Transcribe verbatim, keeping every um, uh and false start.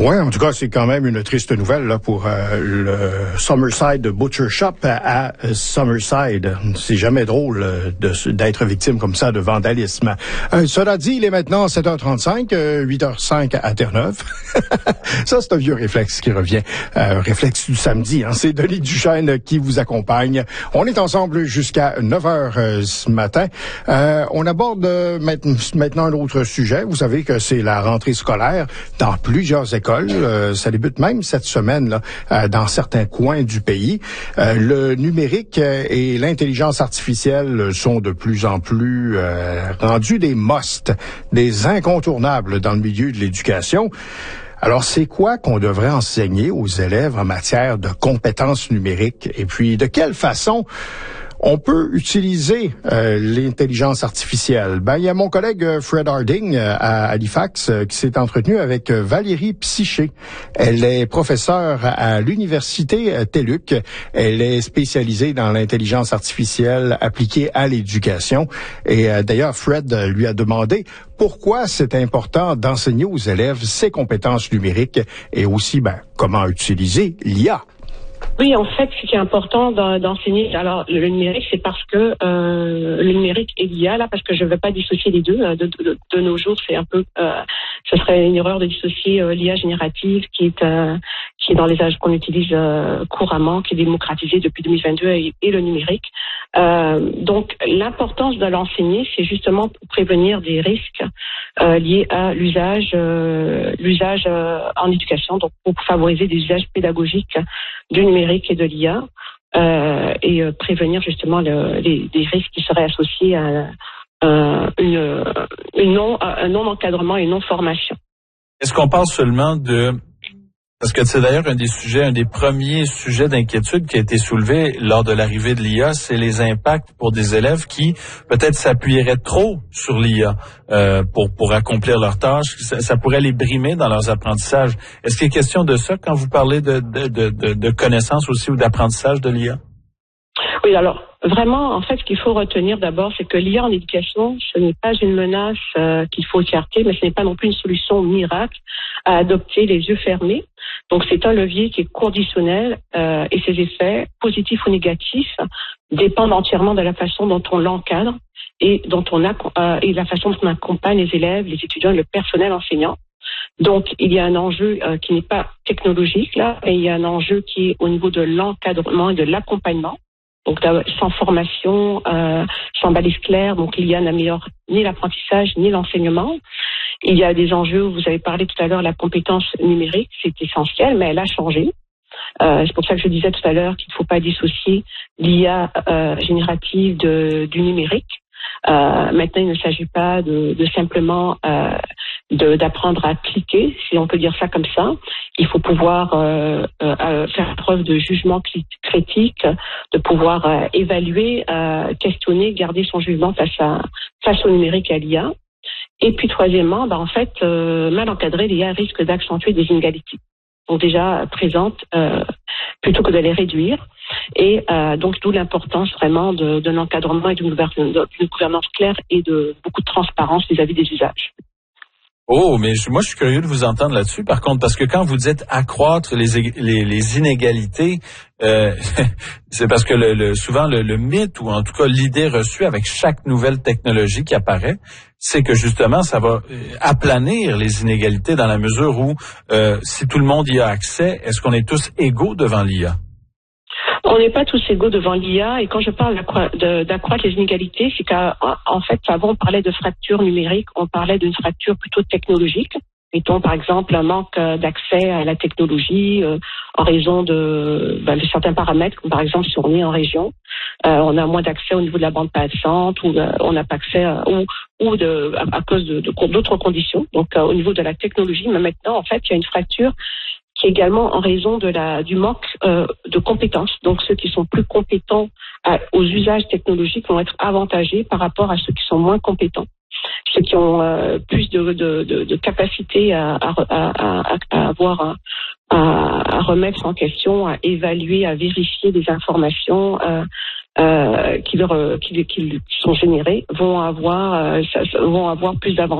Ouais, en tout cas, c'est quand même une triste nouvelle là pour euh, le Summerside Butcher Shop à, à Summerside. C'est jamais drôle euh, de, d'être victime comme ça de vandalisme. Euh, cela dit, il est maintenant sept heures trente-cinq, euh, huit heures cinq à Terre-Neuve. Ça, c'est un vieux réflexe qui revient. Euh, réflexe du samedi. Hein. C'est Denis Duchesne qui vous accompagne. On est ensemble jusqu'à neuf heures euh, ce matin. Euh, on aborde euh, maintenant un autre sujet. Vous savez que c'est la rentrée scolaire dans plusieurs écoles. Euh, ça débute même cette semaine là, euh, dans certains coins du pays. Euh, le numérique et l'intelligence artificielle sont de plus en plus euh, rendus des musts, des incontournables dans le milieu de l'éducation. Alors, c'est quoi qu'on devrait enseigner aux élèves en matière de compétences numériques? Et puis, de quelle façon on peut utiliser euh, l'intelligence artificielle? Ben, il y a mon collègue euh, Fred Harding euh, à Halifax euh, qui s'est entretenu avec euh, Valérie Psyché. Elle est professeure à l'université euh, T E L U C. Elle est spécialisée dans l'intelligence artificielle appliquée à l'éducation. Et euh, d'ailleurs, Fred euh, lui a demandé pourquoi c'est important d'enseigner aux élèves ces compétences numériques et aussi ben, comment utiliser l'I A. Oui, en fait, ce qui est important d'enseigner, alors le numérique, c'est parce que euh, le numérique et l'I A, là, parce que je ne veux pas dissocier les deux. De, de, de nos jours, c'est un peu, euh, ce serait une erreur de dissocier euh, l'I A générative, qui est euh, qui est dans les âges qu'on utilise euh, couramment, qui est démocratisé depuis deux mille vingt-deux, et, et le numérique. Euh, donc, l'importance de l'enseigner, c'est justement pour prévenir des risques euh, liés à l'usage, euh, l'usage euh, en éducation, donc pour favoriser des usages pédagogiques du numérique et de l'I A euh, et euh, prévenir justement le, les, les risques qui seraient associés à, à une, une non, à un non-encadrement et une non-formation. Est-ce qu'on parle seulement de... Parce que c'est d'ailleurs un des sujets, un des premiers sujets d'inquiétude qui a été soulevé lors de l'arrivée de l'I A, c'est les impacts pour des élèves qui peut-être s'appuieraient trop sur l'I A euh, pour pour accomplir leurs tâches. Ça, ça pourrait les brimer dans leurs apprentissages. Est-ce qu'il est question de ça quand vous parlez de de de, de, de connaissances aussi ou d'apprentissage de l'I A? Oui, alors vraiment, en fait, ce qu'il faut retenir d'abord, c'est que l'I A en éducation, ce n'est pas une menace euh, qu'il faut écarter, mais ce n'est pas non plus une solution miracle à adopter les yeux fermés. Donc, c'est un levier qui est conditionnel euh, et ses effets, positifs ou négatifs, dépendent entièrement de la façon dont on l'encadre et dont on a euh, et la façon dont on accompagne les élèves, les étudiants et le personnel enseignant. Donc, il y a un enjeu euh, qui n'est pas technologique là, et il y a un enjeu qui est au niveau de l'encadrement et de l'accompagnement. Donc, sans formation, euh, sans balise claire, donc l'I A n'améliore ni l'apprentissage ni l'enseignement. Il y a des enjeux, vous avez parlé tout à l'heure, la compétence numérique, c'est essentiel, mais elle a changé. Euh, c'est pour ça que je disais tout à l'heure qu'il ne faut pas dissocier l'I A euh, générative de, du numérique. Euh, maintenant, il ne s'agit pas de, de simplement euh, de, d'apprendre à cliquer, si on peut dire ça comme ça. Il faut pouvoir euh, euh, faire preuve de jugement critique, de pouvoir euh, évaluer, euh, questionner, garder son jugement face à face au numérique et à l'I A. Et puis troisièmement, bah, en fait, euh, mal encadré, l'I A risque d'accentuer des inégalités, donc déjà présentes, euh, plutôt que de les réduire. Et euh, donc d'où l'importance vraiment de, de l'encadrement et d'une gouvernance, d'une gouvernance claire et de beaucoup de transparence vis-à-vis des usages. Oh, mais je, moi, je suis curieux de vous entendre là-dessus, par contre, parce que quand vous dites accroître les, les, les inégalités, euh, c'est parce que le, le, souvent le, le mythe, ou en tout cas l'idée reçue avec chaque nouvelle technologie qui apparaît, c'est que justement, ça va aplanir les inégalités dans la mesure où, euh, si tout le monde y a accès, est-ce qu'on est tous égaux devant l'I A? On n'est pas tous égaux devant l'I A, et quand je parle d'accroître les inégalités, c'est qu'en fait, avant on parlait de fracture numérique, on parlait d'une fracture plutôt technologique. Mettons par exemple un manque d'accès à la technologie euh, en raison de, ben, de certains paramètres, comme par exemple si on est en région, euh, on a moins d'accès au niveau de la bande passante, ou euh, on n'a pas accès à, ou, ou de, à, à cause de, de, d'autres conditions. Donc euh, au niveau de la technologie, mais maintenant en fait il y a une fracture qui est également en raison de la, du manque euh, de compétences. Donc ceux qui sont plus compétents à, aux usages technologiques vont être avantagés par rapport à ceux qui sont moins compétents. Ceux qui ont euh, plus de, de, de, de capacité à, à, à, à avoir un, à, à remettre en question, à évaluer, à vérifier des informations euh, euh, qui, leur, qui, qui sont générées, vont avoir, euh, vont avoir plus d'avantages.